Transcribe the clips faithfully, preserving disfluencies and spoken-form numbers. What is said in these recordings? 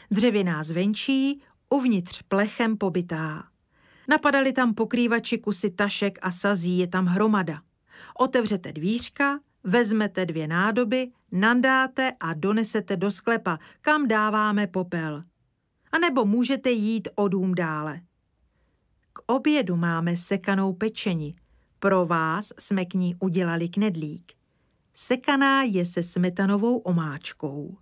Dřevěná zvenčí, uvnitř plechem pobytá. Napadali tam pokrývači kusy tašek a sazí, je tam hromada. Otevřete dvířka, vezmete dvě nádoby, nandáte a donesete do sklepa, kam dáváme popel. A nebo můžete jít o dům dále. K obědu máme sekanou pečeni. Pro vás jsme k ní udělali knedlík. Sekaná je se smetanovou omáčkou.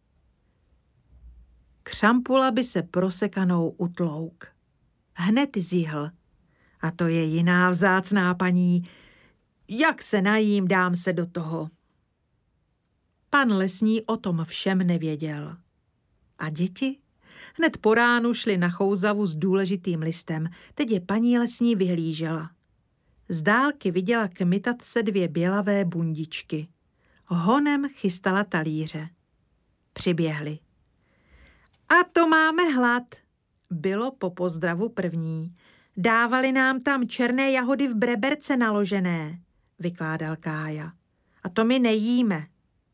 Křampula by se prosekanou utlouk. Hned zihl. A to je jiná vzácná paní. Jak se najím, dám se do toho. Pan lesní o tom všem nevěděl. A děti? Hned po ránu šli na chouzavu s důležitým listem. Teď je paní lesní vyhlížela. Z dálky viděla kmitat se dvě bělavé bundičky. Honem chystala talíře. Přiběhli. A to máme hlad, bylo po pozdravu první. Dávali nám tam černé jahody v breberce naložené, vykládal Kája. A to my nejíme.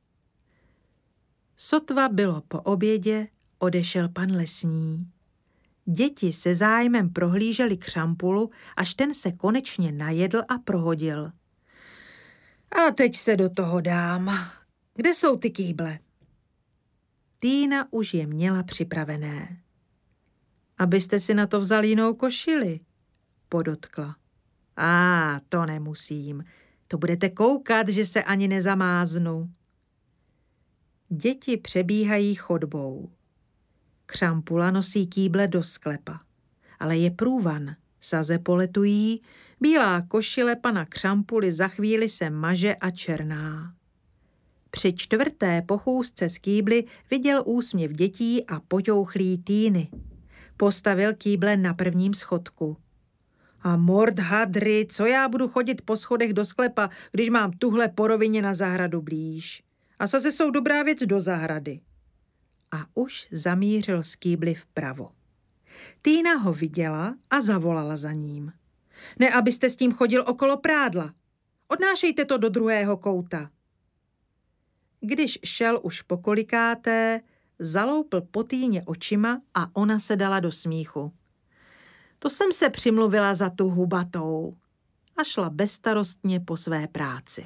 Sotva bylo po obědě, odešel pan lesní. Děti se zájmem prohlíželi křampulu, až ten se konečně najedl a prohodil. A teď se do toho dám. Kde jsou ty kýble? Týna už je měla připravené. Abyste si na to vzali jinou košili, podotkla. A to nemusím. To budete koukat, že se ani nezamáznu. Děti přebíhají chodbou. Křampula nosí kýble do sklepa. Ale je průvan, saze poletují, bílá košile pana Křampuly za chvíli se maže a černá. Při čtvrté pochůzce z kýbly viděl úsměv dětí a poťouchlý Týny. Postavil kýble na prvním schodku. A mord hadry, co já budu chodit po schodech do sklepa, když mám tuhle po rovině na zahradu blíž. A zase jsou dobrá věc do zahrady. A už zamířil z kýbly vpravo. Týna ho viděla a zavolala za ním. Ne, abyste s tím chodil okolo prádla. Odnášejte to do druhého kouta. Když šel už po kolikáté, zaloupl po Týně očima a ona se dala do smíchu. To jsem se přimluvila za tu hubatou a šla bezstarostně po své práci.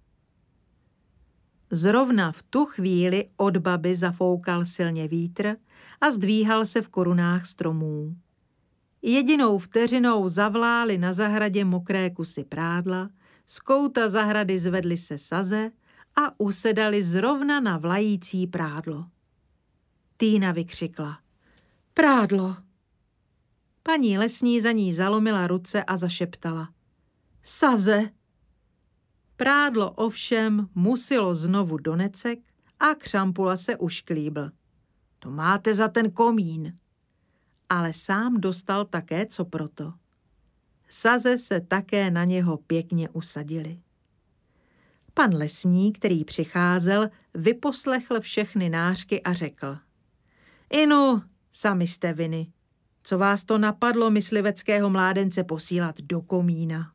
Zrovna v tu chvíli od baby zafoukal silně vítr a zdvíhal se v korunách stromů. Jedinou vteřinou zavlály na zahradě mokré kusy prádla, z kouta zahrady zvedly se saze a usedali zrovna na vlající prádlo. Týna vykřikla. Prádlo! Paní lesní za ní zalomila ruce a zašeptala. Saze! Prádlo ovšem musilo znovu do necek a Křampula se ušklíbl. To máte za ten komín. Ale sám dostal také co proto. Saze se také na něho pěkně usadili. Pan lesní, který přicházel, vyposlechl všechny nářky a řekl. Inu, sami jste viny. Co vás to napadlo mysliveckého mládence posílat do komína?